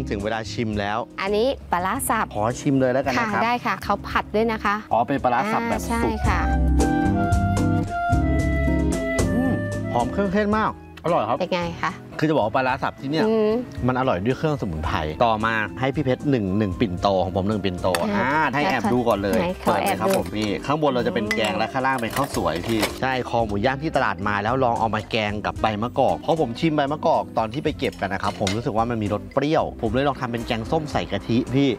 ถึงเวลาชิมแล้วอันนี้ปลาร้าสับขอชิมเลยแล้วกันนะครับได้ค่ะเขาผัดด้วยนะคะอ๋อเป็นปลาร้าสับแบบสุกใช่ค่ะหอมเครื่องเทศมากอร่อยครับเป็นไงคะคือจะบอกว่าปลาร้าสับที่เนี่ยมันอร่อยด้วยเครื่องสมุนไพรต่อมาให้พี่เพชรหนึ่งปิ่นโตของผม1ปิ่นโตให้แอบดูก่อนเลยเปิดเลยครับผมพี่ข้างบนเราจะเป็นแกงและข้างล่างเป็นข้าวสวยพี่ใช่คอหมูย่างที่ตลาดมาแล้วลองเอามาแกงกับใบมะกอกเพราะผมชิมใบมะกอกตอนที่ไปเก็บกันนะครับผมรู้สึกว่ามันมีรสเปรี้ยวผมเลยลองทำเป็นแกงส้มใส่กะทิพี่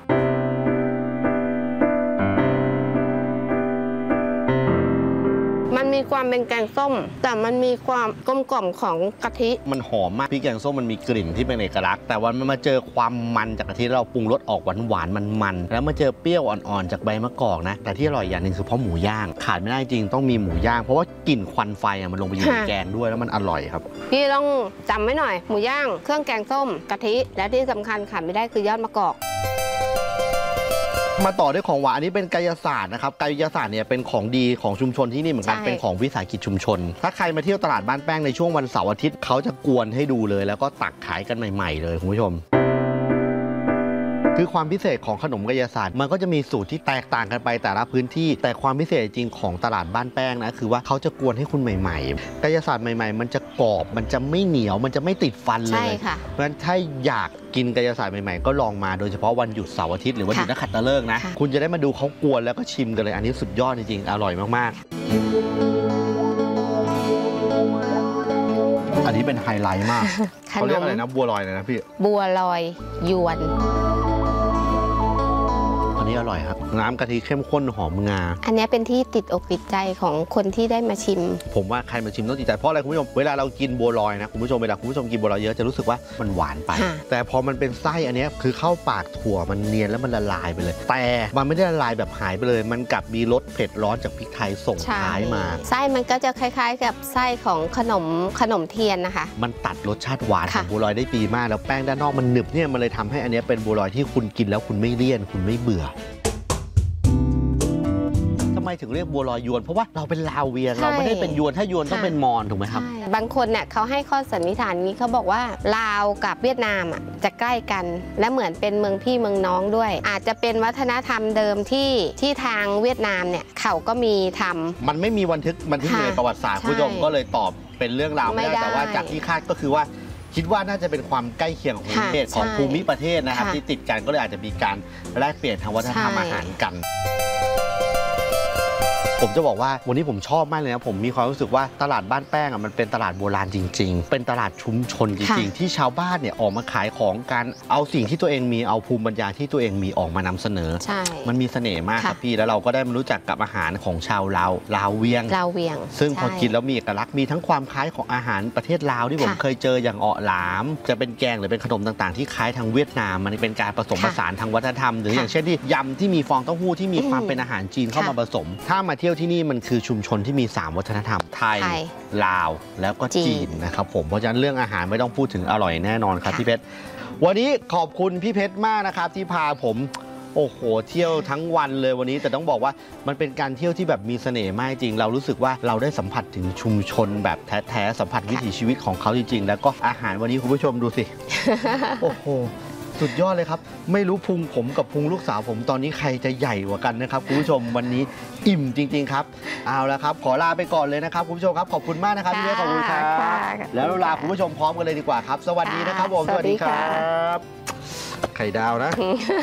มันมีความเป็นแกงส้มแต่มันมีความกลมกล่อมของกะทิมันหอมมากพริกแกงส้มมันมีกลิ่นที่เป็นเอกลักษณ์แต่วันมันมาเจอความมันจากกะทิเราปรุงรสออกหวานมันแล้วมาเจอเปรี้ยวอ่อนๆจากใบมะกอกนะแต่ที่อร่อยอย่างหนึ่งคือเพราะหมูย่างขาดไม่ได้จริงต้องมีหมูย่างเพราะว่ากลิ่นควันไฟมันลงไปอยู่ในแกงด้วยแล้วมันอร่อยครับพี่ต้องจำไว้หน่อยหมูย่างเครื่องแกงส้มกะทิและที่สำคัญขาดไม่ได้คือยอดมะกอกมาต่อด้วยของหวานอันนี้เป็นกายศาสตร์นะครับกายศาสตร์เนี่ยเป็นของดีของชุมชนที่นี่เหมือนกันเป็นของวิสาหกิจชุมชนถ้าใครมาเที่ยวตลาดบ้านแป้งในช่วงวันเสาร์อาทิตย์เขาจะกวนให้ดูเลยแล้วก็ตักขายกันใหม่ๆเลยคุณผู้ชมคือความพิเศษของขนมกายศาสตร์มันก็จะมีสูตรที่แตกต่างกันไปแต่ละพื้นที่แต่ความพิเศษจริงของตลาดบ้านแป้งนะคือว่าเขาจะกวนให้คุณใหม่ๆกายศาสตร์ใหม่ๆมันจะกรอบมันจะไม่เหนียวมันจะไม่ติดฟันเลยเพราะฉะนั้นถ้าอยากกินกายศาสตร์ใหม่ๆก็ลองมาโดยเฉพาะวันหยุดเสาร์อาทิตย์หรือวันหยุดนักขัตฤกษ์นะคุณจะได้มาดูเขากวนแล้วก็ชิมกันเลยอันนี้สุดยอดจริงๆอร่อยมากๆอันนี้เป็นไฮไลท์มากเขาเรียกอะไรนะบัวลอยเลยนะพี่บัวลอยยวนอันนี้อร่อยครับน้ำกะทิเข้มข้นหอมงาอันนี้เป็นที่ติดอกติดใจของคนที่ได้มาชิมผมว่าใครมาชิมต้องติดใจเพราะอะไรคุณผู้ชมเวลาเรากินบัวลอยนะคุณผู้ชมเวลาคุณผู้ชมกินบัวลอยเยอะจะรู้สึกว่ามันหวานไปแต่พอมันเป็นไส้อันนี้คือเข้าปากถั่วมันเนียนแล้วมันละลายไปเลยแต่มันไม่ได้ละลายแบบหายไปเลยมันกลับมีรสเผ็ดร้อนจากพริกไทยส่งท้ายมาไส้มันก็จะคล้ายๆกับไส้ของขนมเทียนนะคะมันตัดรสชาติหวานของบัวลอยได้ดีมากแล้วแป้งด้านนอกมันหนึบเนี่ยมันเลยทำให้อันนี้เป็นบัวลอยที่คุณกินแล้วคุณไม่เลี่ยนคุณไม่เบื่อทำไมถึงเรียกบัวลอยยวนเพราะว่าเราเป็นลาวเวียงเราไม่ได้เป็นยวนถ้ายวนต้องเป็นมอญถูกไหมครับบางคนเนี่ยเขาให้ข้อสันนิษฐานนี้เขาบอกว่าลาวกับเวียดนามจะใกล้กันและเหมือนเป็นเมืองพี่เมืองน้องด้วยอาจจะเป็นวัฒนธรรมเดิมที่ทางเวียดนามเนี่ยเขาก็มีทำมันไม่มีบันทึกในประวัติศาสตร์ผู้ชมก็เลยตอบเป็นเรื่องราวไม่ได้แต่ว่าจากที่คาดก็คือว่าคิดว่าน่าจะเป็นความใกล้เคียงของภูมิประเทศของภูมิประเทศนะครับที่ติดกันก็เลยอาจจะมีการแลกเปลี่ยนทางวัฒนธรรมอาหารกันผมจะบอกว่าวันนี้ผมชอบมากเลยนะผมมีความรู้สึกว่าตลาดบ้านแป้งมันเป็นตลาดโบราณจริงๆเป็นตลาดชุมชนจริงๆที่ชาวบ้านเนี่ยออกมาขายของการเอาสิ่งที่ตัวเองมีเอาภูมิปัญญาที่ตัวเองมีออกมานำเสนอมันมีเสน่ห์มากครับพี่แล้วเราก็ได้มารู้จักกับอาหารของชาวลาวเวียงซึ่งพอกินแล้วมีเอกลักษณ์มีทั้งความคล้ายของอาหารประเทศลาวที่ผมเคยเจออย่างหลามจะเป็นแกงหรือเป็นขนมต่างๆที่คล้ายทางเวียดนามมันเป็นการผสมผสานทางวัฒนธรรมหรืออย่างเช่นที่ยำที่มีฟองเต้าหู้ที่มีความเป็นอาหารจีนเข้ามาผสมถ้ามาเที่ยวที่นี่มันคือชุมชนที่มี3วัฒนธรรมไทยลาวแล้วก็จีนนะครับผมเพราะฉะนั้นเรื่องอาหารไม่ต้องพูดถึงอร่อยแน่นอนครับพี่เพชรวันนี้ขอบคุณพี่เพชรมากนะครับที่พาผมโอ้โหเที่ยวทั้งวันเลยวันนี้แต่ต้องบอกว่ามันเป็นการเที่ยวที่แบบมีเสน่ห์มากจริงเรารู้สึกว่าเราได้สัมผัสถึงชุมชนแบบแท้ๆสัมผัสวิถีชีวิตของเขาจริงๆแล้วก็อาหารวันนี้คุณผู้ชมดูสิโอ้โหสุดยอดเลยครับไม่รู้พุงผมกับพุงลูกสาวผมตอนนี้ใครจะใหญ่กว่ากันนะครับคุณผู้ชมวันนี้อิ่มจริงๆครับเอาละครับขอลาไปก่อนเลยนะครับคุณผู้ชมครับขอบคุณมากนะครับพี่เล็กขอบคุณครับแล้วลาคุณผู้ชมพร้อมกันเลยดีกว่าครับสวัสดีนะครับผมสวัสดีครับไข่ดาวนะ